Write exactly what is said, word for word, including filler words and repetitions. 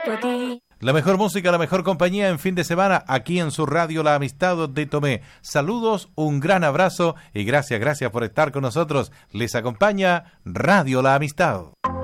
junto a ti. La mejor música, la mejor compañía en fin de semana, aquí en su radio La Amistad de Tomé. Saludos, un gran abrazo y gracias, gracias por estar con nosotros. Les acompaña Radio La Amistad.